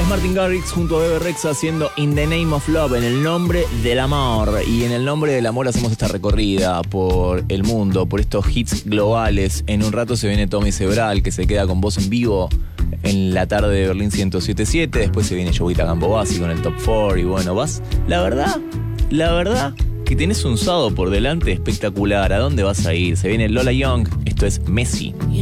Martin Garrix junto a Bebe Rexha haciendo In the Name of Love, en el nombre del amor. Y en el nombre del amor hacemos esta recorrida por el mundo, por estos hits globales. En un rato se viene Tommy Sebral, que se queda con vos en vivo en la tarde de Berlín 107.7. Después se viene Joguita Gambobasi con el Top 4. Y bueno, vas, la verdad que tenés un sábado por delante espectacular. ¿A dónde vas a ir? Se viene Lola Young, esto es Messi.